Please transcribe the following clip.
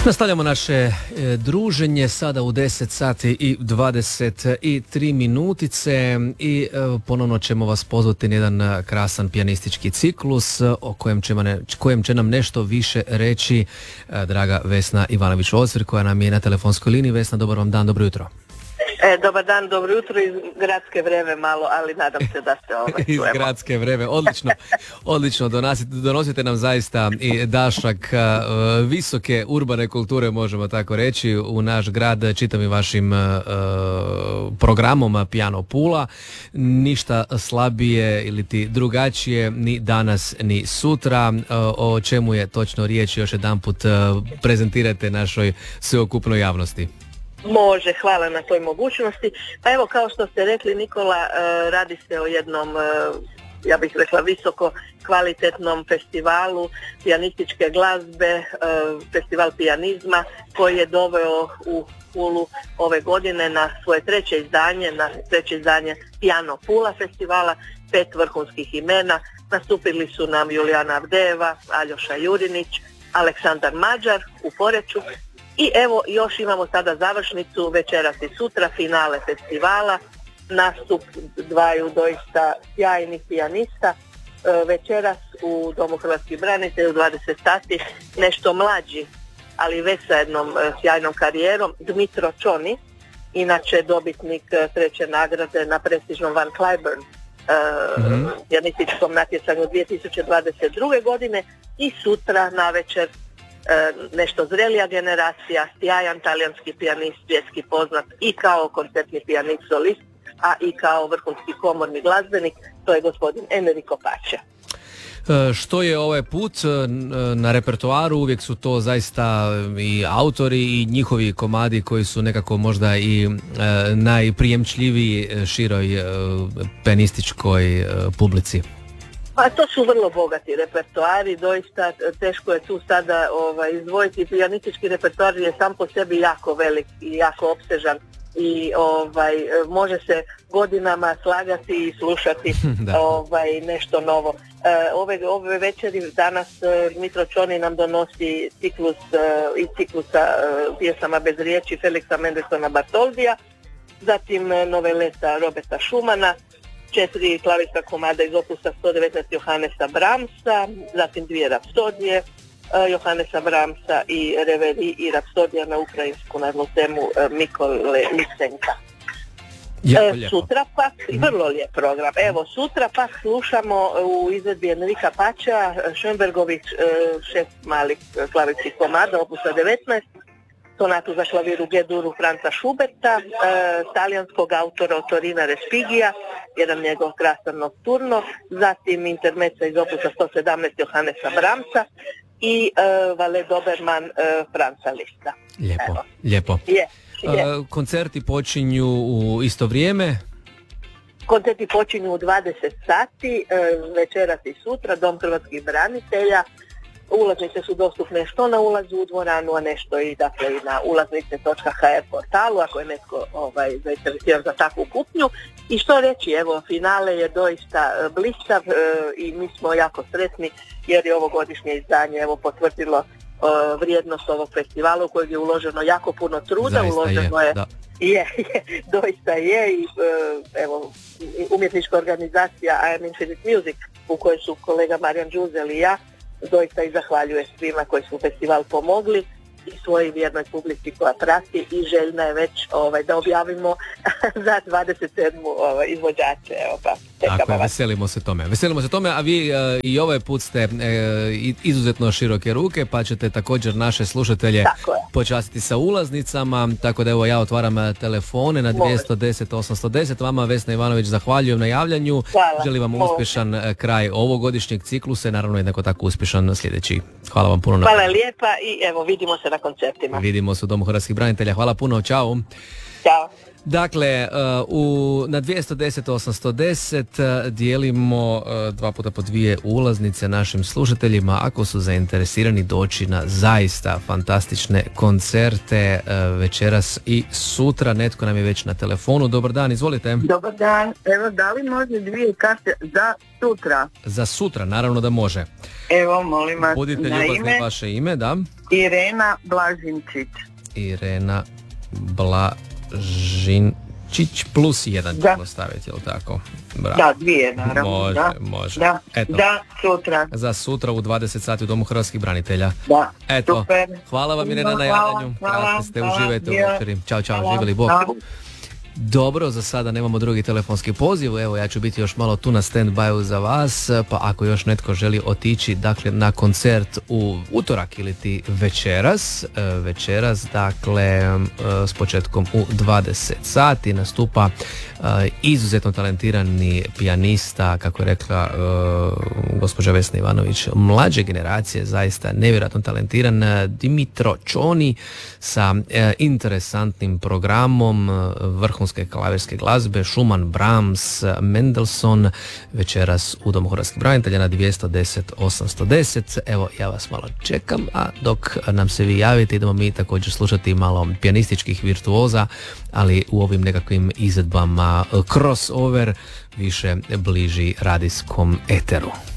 Nastavljamo naše druženje sada u 10 sati i 23 minutice i ponovno ćemo vas pozvati na jedan krasan pijanistički ciklus o kojem će nam nešto više reći draga Vesna Ivanović-Osvir koja nam je na telefonskoj liniji. Vesna, dobar vam dan, dobro jutro. Dobar dan, dobro jutro, iz gradske vreme malo, ali nadam se da se iz gradske vreme, odlično, donosite nam zaista i dašak visoke urbane kulture, možemo tako reći, u naš grad, čitam i vašim programom Piano Pula, ništa slabije ili ti drugačije ni danas ni sutra. O čemu je točno riječ, još jedanput prezentirate našoj sveokupnoj javnosti. Može, hvala na toj mogućnosti. Pa evo, kao što ste rekli, Nikola, radi se o jednom, ja bih rekla, visoko kvalitetnom festivalu pijanističke glazbe, festival pijanizma, koji je doveo u Pulu ove godine na svoje treće izdanje Piano Pula festivala, 5 vrhunskih imena. Nastupili su nam Julijana Avdejeva, Aljoša Jurinić, Aleksandar Mađar u Poreču. I evo, još imamo sada završnicu večeras i sutra, finale festivala, nastup dvaju doista sjajnih pijanista. Večeras u Domu hrvatskih branitelja u 20 sati nešto mlađi, ali već sa jednom sjajnom karijerom, Dmitro Čoni, inače dobitnik treće nagrade na prestižnom Van Cliburn pijanističkom natjecanju 2022. godine. I sutra navečer nešto zrelija generacija, sjajan talijanski pijanist, svjetski poznat i kao koncertni pijanist solist, a i kao vrhunski komorni glazbenik, to je gospodin Enrico Pacha. Što je ovaj put na repertoaru? Uvijek su to zaista i autori i njihovi komadi koji su nekako možda i najprijemčljiviji široj pianističkoj publici. Pa to su vrlo bogati repertoari, doista teško je tu sada izdvojiti. Pijanistički repertoar je sam po sebi jako velik i jako opsežan i može se godinama slagati i slušati nešto novo. Ove večeri danas Dmitro Čoni nam donosi ciklus iz ciklusa pjesama bez riječi Feliksa Mendelssohna Bartoldija, zatim noveleta Roberta Schumana, 4 klavirska komada iz opusa 119 Johannesa Brahmsa, zatim 2 rapsodije Johannesa Brahmsa i Reverie i rapsodija na ukrajinsku narodnu temu Mikole Lisenka. Sutra pak, vrlo lijep program, evo sutra pak slušamo u izvedbi Enrika Pacha Schönbergovih 6 malih klavirskih komada opusa 19, sonatu za klaviru G-duru Franza Schuberta, talijanskog autora Torina Respigija, jedan njegov krasan nokturno, zatim intermezza iz opusa 117 Johannesa Brahmsa i Valet Doberman Franza Liszta. Lijepo. Koncerti počinju u isto vrijeme? Koncerti počinju u 20 sati, večeras i sutra, Dom hrvatskih branitelja. Ulaznice su dostupne što na ulazu u dvoranu, a nešto i na ulaznice.hr portalu, ako je netko zainteresiran za takvu kupnju. I što reći, evo, finale je doista blistav i mi smo jako sretni jer je ovogodišnje izdanje potvrdilo vrijednost ovog festivala u kojeg je uloženo jako puno truda. Zaista uloženo je. Doista je i umjetnička organizacija I Am Infinite Music u kojoj su kolega Marijan Đuzel i ja, doista i zahvaljuje svima koji su festival pomogli i svojoj vjernoj publici koja prati i željna je već da objavimo za 27. Izvođače. Tako, veselimo se tome, a vi i ovaj put ste izuzetno široke ruke, pa ćete također naše slušatelje počastiti sa ulaznicama, tako da evo ja otvaram telefone na 210 810. Vama, Vesna Ivanović, zahvaljujem na javljanju. Želim vam uspješan kraj ovogodišnjeg ciklusa i naravno jednako tako uspješan sljedeći. Hvala vam puno. Hvala lijepa i evo vidimo se na koncertima. Vidimo se u Domu hrvatskih branitelja. Hvala puno, čao. Ćao. Dakle, na 210 810 dijelimo 2 puta po 2 ulaznice našim slušateljima ako su zainteresirani doći na zaista fantastične koncerte večeras i sutra. Netko nam je već na telefonu. Dobar dan, izvolite. Dobar dan, evo da li može 2 karte za sutra? Za sutra, naravno da može. Evo, molim vas, budite ljubazni, vaše ime, da? Irena Blažinčić. Irena Blažinčić plus 1 ćemo staviti, jel tako? Bravo. Da, 2 naravno. Može. Da, eto. da, sutra. Za sutra u 20 sati u Domu hrvatskih branitelja. Da, eto. Super. Hvala vam, Irena, na javljanju. Krasni ste, uživajte u večeri. Ćao, živjeli Bog. Dobro, za sada nemamo drugi telefonski poziv, evo ja ću biti još malo tu na stand-byu za vas, pa ako još netko želi otići, dakle, na koncert u utorak ili ti večeras, dakle, s početkom u 20 sati nastupa izuzetno talentirani pijanista, kako je rekla gospođa Vesna Ivanović, mlađe generacije, zaista nevjerojatno talentiran Dimitro Čoni sa interesantnim programom vrhunske klavirske glazbe, Schumann, Brahms, Mendelssohn, večeras u Domu hrvatskih branitelja na 210 810. Evo, ja vas malo čekam, a dok nam se vi javite, idemo mi također slušati malo pijanističkih virtuoza, ali u ovim nekakvim izvedbama crossover, više bliži radijskom eteru.